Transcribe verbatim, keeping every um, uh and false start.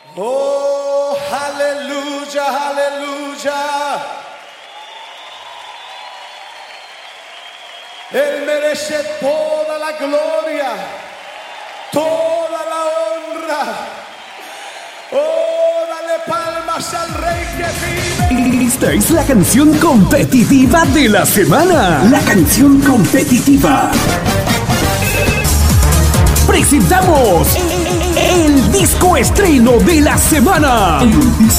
Oh, aleluya, aleluya. Él merece toda la gloria, toda la honra. Oh, dale palmas al Rey que vive. Esta es la canción competitiva de la semana. La canción competitiva. Presentamos el disco estreno de la semana. El disco